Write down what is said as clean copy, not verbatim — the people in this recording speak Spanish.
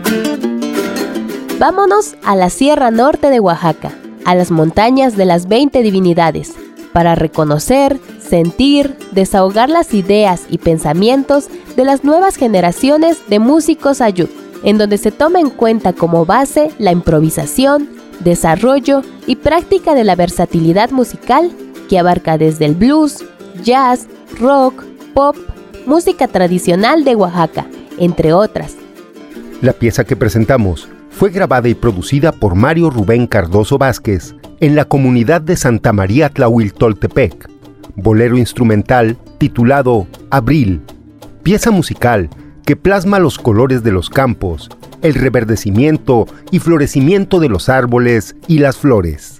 Vámonos a la Sierra Norte de Oaxaca, a las montañas de las 20 divinidades, para reconocer, sentir, desahogar las ideas y pensamientos de las nuevas generaciones de músicos ayuk, en donde se toma en cuenta como base la improvisación, desarrollo y práctica de la versatilidad musical que abarca desde el blues, jazz, rock, pop, música tradicional de Oaxaca, entre otras. La pieza que presentamos fue grabada y producida por Mario Rubén Cardoso Vázquez en la comunidad de Santa María Tlahuiltoltepec, bolero instrumental titulado Abril, pieza musical que plasma los colores de los campos, el reverdecimiento y florecimiento de los árboles y las flores.